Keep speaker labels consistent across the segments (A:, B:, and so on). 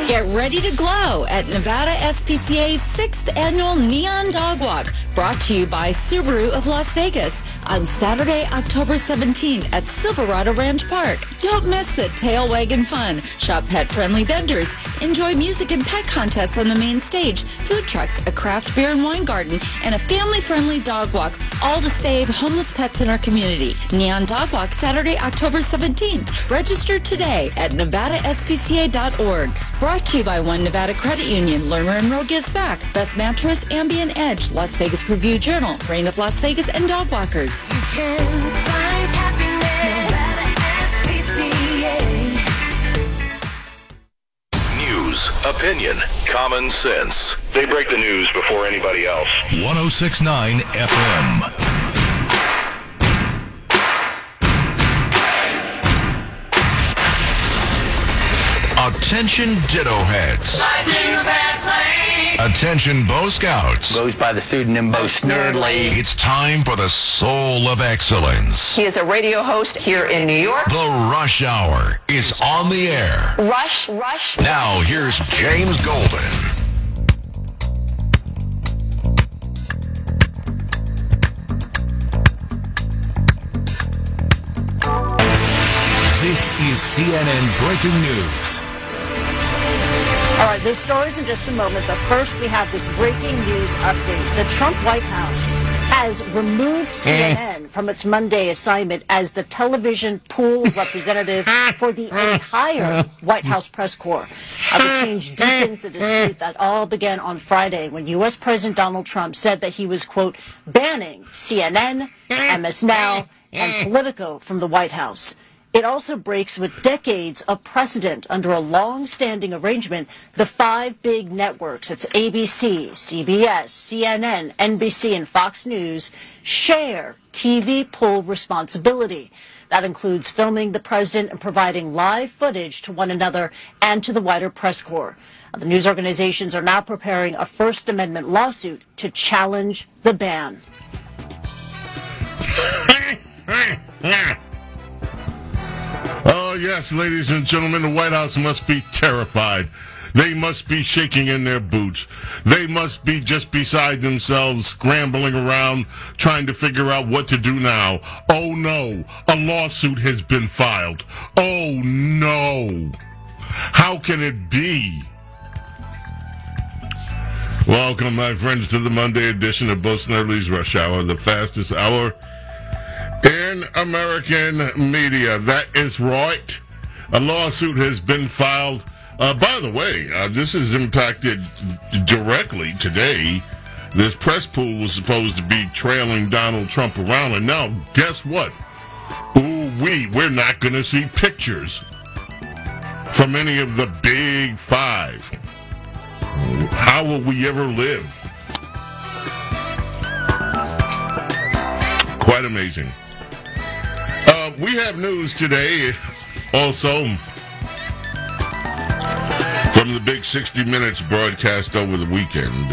A: Get ready to glow at Nevada SPCA's 6th annual Neon Dog Walk, brought to you by Subaru of Las Vegas on Saturday, October 17th at Silverado Ranch Park. Don't miss the tail wagging fun. Shop pet-friendly vendors. Enjoy music and pet contests on the main stage, food trucks, a craft beer and wine garden, and a family-friendly dog walk, all to save homeless pets in our community. Neon Dog Walk, Saturday, October 17th. Register today at nevadaspca.org. Brought to you by One Nevada Credit Union, Lerner and Rowe Gives Back, Best Mattress, Ambient Edge, Las Vegas Review Journal, Reign of Las Vegas, and Dog Walkers.
B: You can find happiness, Nevada SPCA.
C: News, opinion, common sense.
D: They break the news before anybody else.
C: 106.9 FM. Attention Ditto Heads. Attention Bo Scouts.
E: Goes by the pseudonym Bo Snerdley.
C: It's time for the soul of excellence.
F: He is a radio host here in New York.
C: The Rush Hour is on the air.
F: Rush.
C: Now here's James Golden. This is CNN Breaking News.
G: All right, there's stories in just a moment, but first we have this breaking news update. The Trump White House has removed CNN from its Monday assignment as the television pool representative for the entire White House press corps. The change deepens the dispute that all began on Friday when U.S. President Donald Trump said that he was, quote, banning CNN, MS Now, and Politico from the White House. It also breaks with decades of precedent under a long-standing arrangement. The five big networks, it's ABC, CBS, CNN, NBC, and Fox News, share TV pool responsibility. That includes filming the president and providing live footage to one another and to the wider press corps. The news organizations are now preparing a First Amendment lawsuit to challenge the ban.
H: Oh, yes, ladies and gentlemen, the White House must be terrified. They must be shaking in their boots. They must be just beside themselves, scrambling around, trying to figure out what to do now. Oh, no, a lawsuit has been filed. Oh, no. How can it be? Welcome, my friends, to the Monday edition of Bo Snerdley's Rush Hour, the fastest hour in American media. That is right. A lawsuit has been filed. By the way, this has impacted directly today. This press pool was supposed to be trailing Donald Trump around, and now guess what? We're not going to see pictures from any of the big five. How will we ever live? Quite amazing. We have news today also from the big 60 Minutes broadcast over the weekend.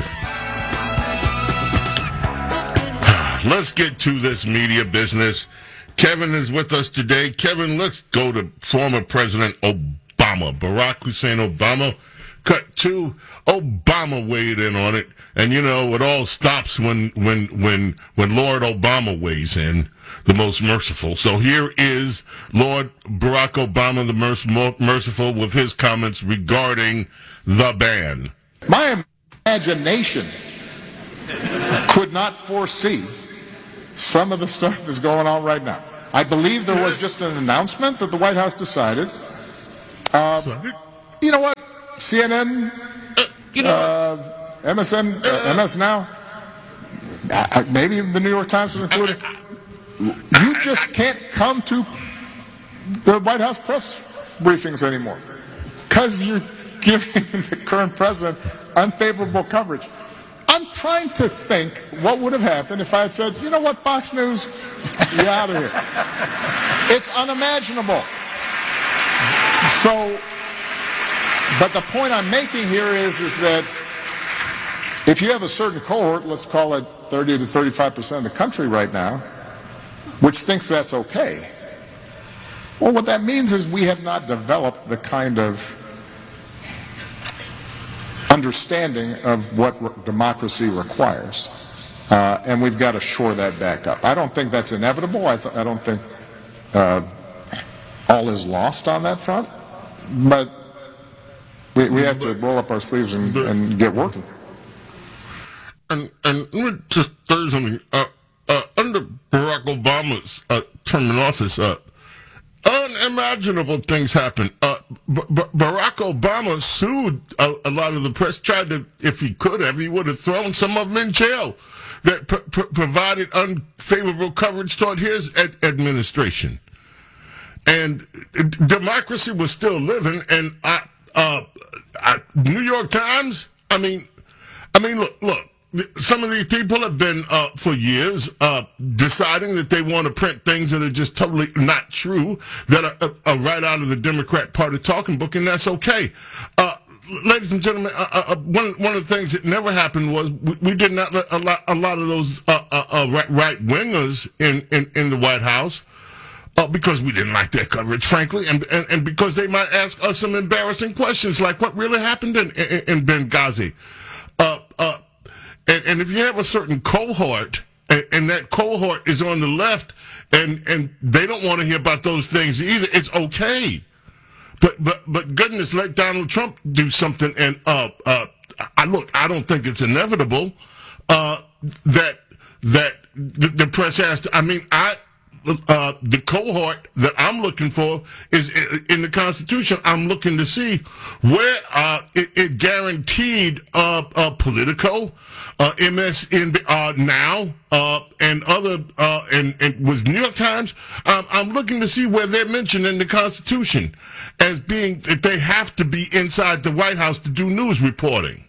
H: Let's get to this media business. Kevin is with us today. Kevin, let's go to former President Obama, Barack Hussein Obama. Cut two, Obama weighed in on it, and you know it all stops when Lord Obama weighs in, the most merciful. So here is Lord Barack Obama, the merciful, with his comments regarding the ban.
I: My imagination could not foresee some of the stuff that's going on right now. I believe there was just an announcement that the White House decided. You know what? CNN, MSN, MS Now, maybe the New York Times was included. You just can't come to the White House press briefings anymore because you're giving the current president unfavorable coverage. I'm trying to think what would have happened if I had said, you know what, Fox News, you're out of here. It's unimaginable. So, but the point I'm making here is that if you have a certain cohort, let's call it 30 to 35% of the country right now, which thinks that's okay, well, what that means is we have not developed the kind of understanding of what democracy requires. And we've got to shore that back up. I don't think that's inevitable. I don't think all is lost on that front. But we have to roll up our sleeves and get working.
H: And let me just tell you something. Under Barack Obama's term in office, unimaginable things happened. Barack Obama sued a lot of the press, tried to, if he could have, he would have thrown some of them in jail that provided unfavorable coverage toward his administration. And democracy was still living, and New York Times, I mean, look, some of these people have been, for years, deciding that they want to print things that are just totally not true, that are right out of the Democrat Party talking book, and that's okay. Ladies and gentlemen, one of the things that never happened was we did not let a lot of those right-wingers in the White House, because we didn't like their coverage, frankly, and because they might ask us some embarrassing questions like what really happened in Benghazi. And if you have a certain cohort, and that cohort is on the left, and they don't want to hear about those things either, it's okay. But goodness, let Donald Trump do something. And I don't think it's inevitable that the press has to. I mean, the cohort that I'm looking for is in the Constitution. I'm looking to see where it guaranteed Politico, MSN now, and other, and was New York Times. I'm looking to see where they're mentioned in the Constitution as being that they have to be inside the White House to do news reporting.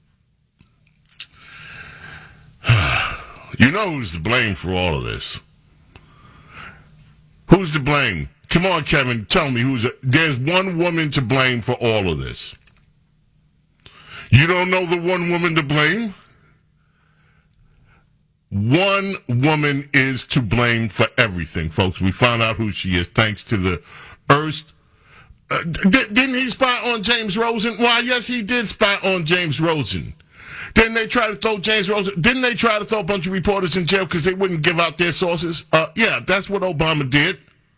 H: You know who's to blame for all of this? Who's to blame? Come on, Kevin, tell me there's one woman to blame for all of this. You don't know the one woman to blame? One woman is to blame for everything, folks. We found out who she is thanks to the Hearst. Didn't he spy on James Rosen? Why, yes, he did spy on James Rosen. Didn't they try to throw James Rosen? Didn't they try to throw a bunch of reporters in jail because they wouldn't give out their sources? Yeah, that's what Obama did.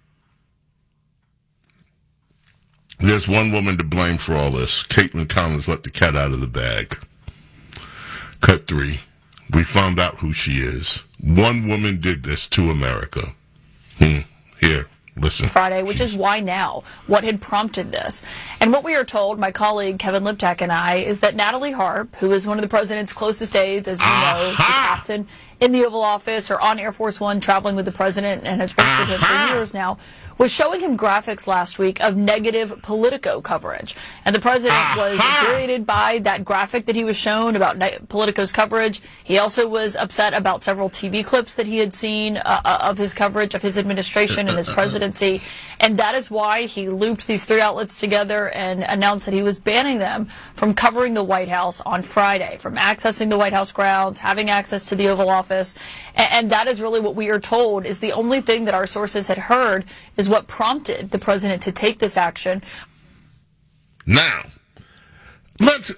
H: There's one woman to blame for all this. Caitlin Collins let the cat out of the bag. Cut 3. We found out who she is. One woman did this to America. Here. Listen.
J: Friday, which is why now? What had prompted this? And what we are told, my colleague Kevin Liptak and I, is that Natalie Harp, who is one of the president's closest aides, as you know, is often in the Oval Office or on Air Force One traveling with the president and has worked with him for years now, was showing him graphics last week of negative Politico coverage. And the president was infuriated by that graphic that he was shown about Politico's coverage. He also was upset about several TV clips that he had seen of his coverage of his administration and his presidency. And that is why he looped these 3 outlets together and announced that he was banning them from covering the White House on Friday, from accessing the White House grounds, having access to the Oval Office. And that is really what we are told is the only thing that our sources had heard is what prompted the president to take this action.
H: Now, let's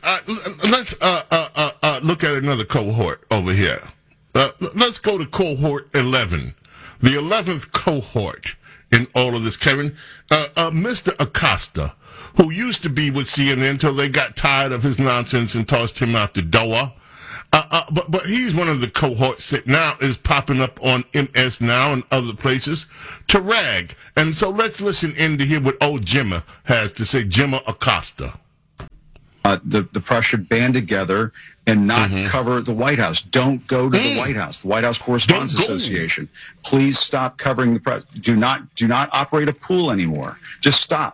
H: look at another cohort over here. Let's go to cohort 11, the 11th cohort in all of this, Kevin. Mr. Acosta, who used to be with CNN until they got tired of his nonsense and tossed him out the door. But he's one of the cohorts that now is popping up on MS Now and other places to rag. And so let's listen in to hear what old Jimma has to say, Jimma Acosta.
K: The press should band together and not cover the White House. Don't go to the White House, the White House Correspondents Association. Please stop covering the press. Do not operate a pool anymore. Just stop.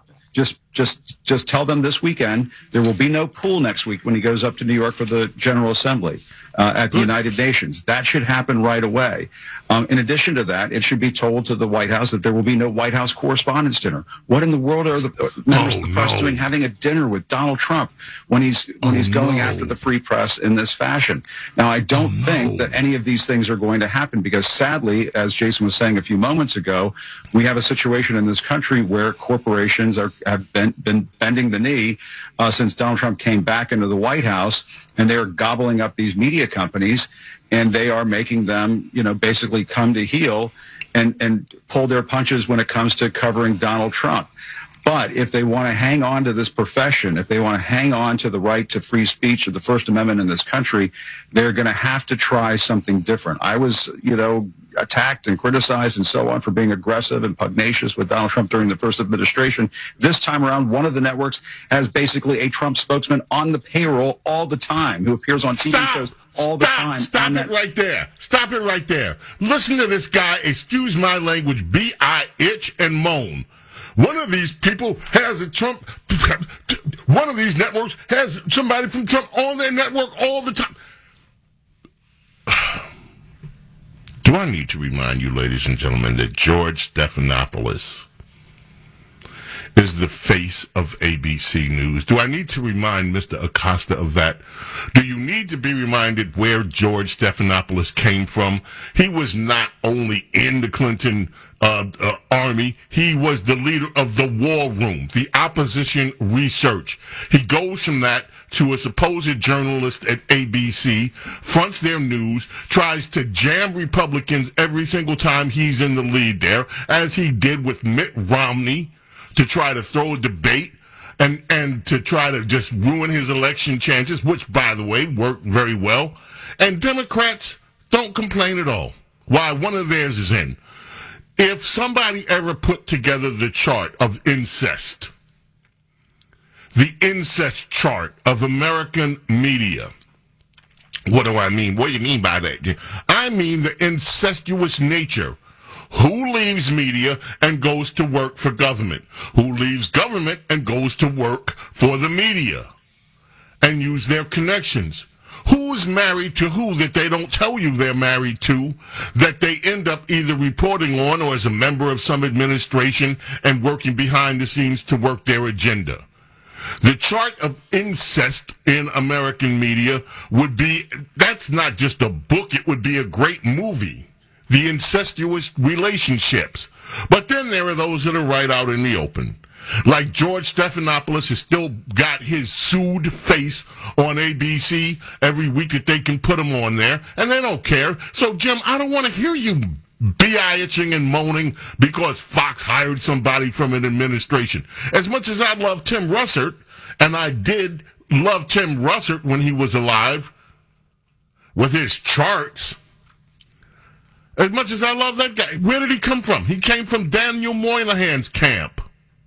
K: Just tell them this weekend there will be no pool next week when he goes up to New York for the General Assembly. at the United Nations. That should happen right away. In addition to that, it should be told to the White House that there will be no White House Correspondents' Dinner. What in the world are the members of the press doing having a dinner with Donald Trump when he's going after the free press in this fashion? Now, I don't think that any of these things are going to happen because, sadly, as Jason was saying a few moments ago, we have a situation in this country where corporations have been bending the knee since Donald Trump came back into the White House, and they're gobbling up these media companies, and they are making them, basically come to heel and pull their punches when it comes to covering Donald Trump. But if they want to hang on to this profession, if they want to hang on to the right to free speech of the First Amendment in this country, they're going to have to try something different. I was, attacked and criticized and so on for being aggressive and pugnacious with Donald Trump during the first administration. This time around, one of the networks has basically a Trump spokesman on the payroll all the time who appears on TV shows all the time.
H: Stop it right there. Stop it right there. Listen to this guy, excuse my language, bitch and moan. One of these people has one of these networks has somebody from Trump on their network all the time. Do I need to remind you, ladies and gentlemen, that George Stephanopoulos is the face of ABC News? Do I need to remind Mr. Acosta of that? Do you need to be reminded where George Stephanopoulos came from? He was not only in the Clinton army, he was the leader of the War Room, the opposition research. He goes from that to a supposed journalist at ABC, fronts their news, tries to jam Republicans every single time he's in the lead there, as he did with Mitt Romney, to try to throw a debate and to try to just ruin his election chances, which, by the way, worked very well. And Democrats don't complain at all. Why? One of theirs is in. If somebody ever put together the chart of incest, the incest chart of American media, what do I mean? What do you mean by that? I mean the incestuous nature. Who leaves media and goes to work for government? Who leaves government and goes to work for the media and use their connections? Who's married to who that they don't tell you they're married to, that they end up either reporting on or as a member of some administration and working behind the scenes to work their agenda? The chart of incest in American media would be, that's not just a book, it would be a great movie. The incestuous relationships. But then there are those that are right out in the open. Like George Stephanopoulos has still got his sued face on ABC every week that they can put him on there, and they don't care. So, Jim, I don't want to hear you bitching and moaning because Fox hired somebody from an administration. As much as I love Tim Russert, and I did love Tim Russert when he was alive with his charts, as much as I love that guy, where did he come from? He came from Daniel Moynihan's camp.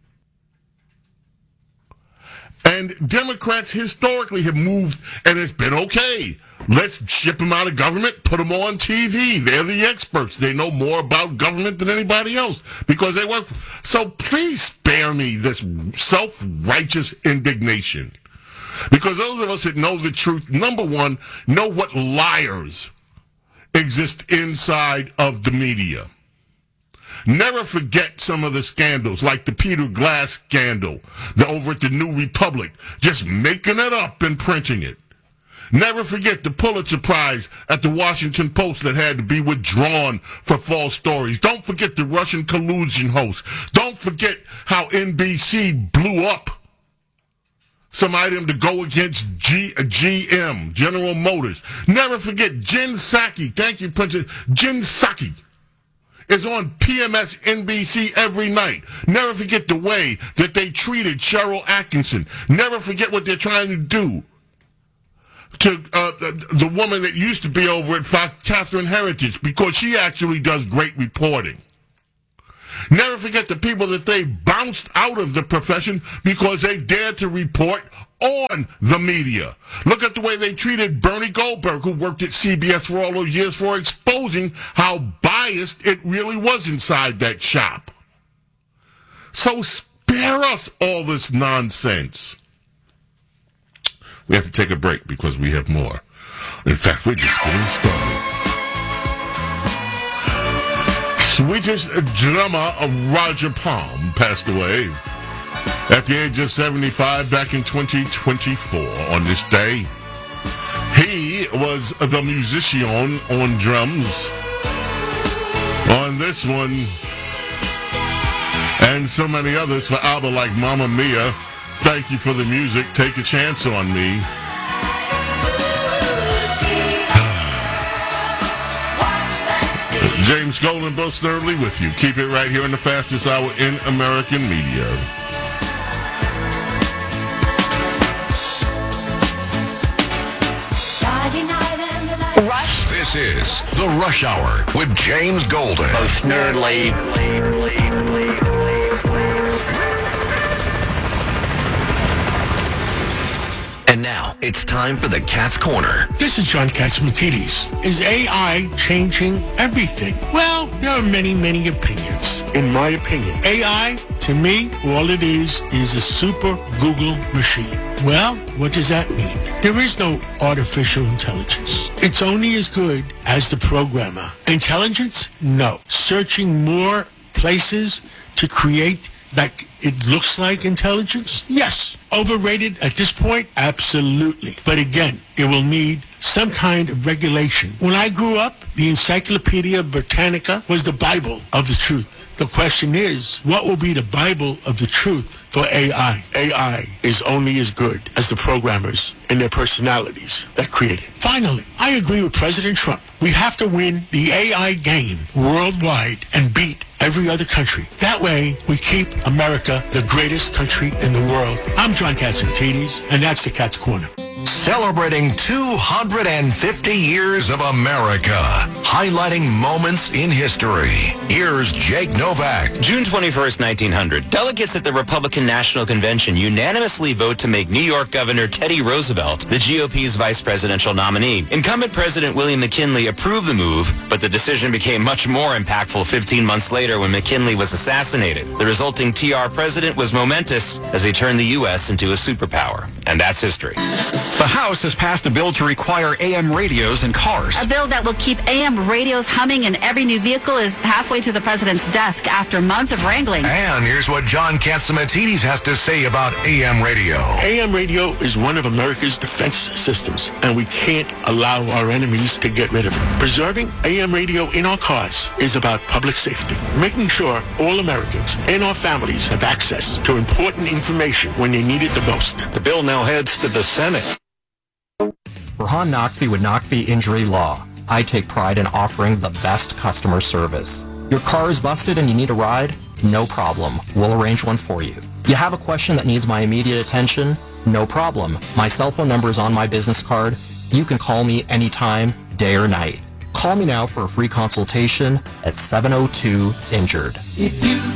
H: And Democrats historically have moved, and it's been okay. Let's ship them out of government, put them on TV. They're the experts. They know more about government than anybody else because they work. So please spare me this self-righteous indignation. Because those of us that know the truth, number one, know what liars exist inside of the media. Never forget some of the scandals, like the Peter Glass scandal, over at the New Republic, just making it up and printing it. Never forget the Pulitzer Prize at the Washington Post that had to be withdrawn for false stories. Don't forget the Russian collusion host. Don't forget how NBC blew up some item to go against GM, General Motors. Never forget Jen Psaki. Thank you, Princess. Jen Psaki is on PMS NBC every night. Never forget the way that they treated Cheryl Atkinson. Never forget what they're trying to do to the woman that used to be over at Fox, Catherine Heritage, because she actually does great reporting. Never forget the people that they bounced out of the profession because they dared to report on the media. Look at the way they treated Bernie Goldberg, who worked at CBS for all those years, for exposing how biased it really was inside that shop. So spare us all this nonsense. We have to take a break because we have more. In fact, we're just getting started. Swedish drummer Roger Palm passed away at the age of 75 back in 2024 on this day. He was the musician on drums on this one and so many others for ABBA like Mamma Mia, Thank You for the Music, Take a Chance on Me. James Golden, Bo Snerdley with you. Keep it right here in the fastest hour in American media.
C: Rush. This is the Rush Hour with James Golden.
E: Bo Snerdley.
C: And now it's time for the Cat's Corner.
L: This is John Catsimatidis. Is AI changing everything? Well, there are many, many opinions. In my opinion, AI, to me, all it is a super Google machine. Well, what does that mean? There is no artificial intelligence. It's only as good as the programmer. Intelligence? No. Searching more places to create like it looks like intelligence? Yes. Overrated at this point? Absolutely. But again, it will need some kind of regulation. When I grew up, the Encyclopedia Britannica was the Bible of the truth. The question is, what will be the Bible of the truth for AI? AI is only as good as the programmers and their personalities that create it. Finally, I agree with President Trump. We have to win the AI game worldwide and beat every other country. That way, we keep America the greatest country in the world. I'm John Catsimatidis, and that's the Cat's Corner.
C: Celebrating 250 years of America. Highlighting moments in history. Here's Jake Novak.
M: June 21st, 1900. Delegates at the Republican National Convention unanimously vote to make New York Governor Teddy Roosevelt the GOP's vice presidential nominee. Incumbent President William McKinley approved the move, but the decision became much more impactful 15 months later when McKinley was assassinated. The resulting TR president was momentous as he turned the U.S. into a superpower. And that's history.
N: The House has passed a bill to require AM radios in cars.
O: A bill that will keep AM radios humming in every new vehicle is halfway to the president's desk after months of wrangling.
C: And here's what John Catsimatidis has to say about AM radio.
L: AM radio is one of America's defense systems, and we can't allow our enemies to get rid of it. Preserving AM radio in our cars is about public safety, making sure all Americans and our families have access to important information when they need it the most.
P: The bill now heads to the Senate.
Q: Rahan Naqvi with Naqvi Injury Law. I take pride in offering the best customer service. Your car is busted and you need a ride? No problem. We'll arrange one for you. You have a question that needs my immediate attention? No problem. My cell phone number is on my business card. You can call me anytime, day or night. Call me now for a free consultation at 702-INJURED.
R: If you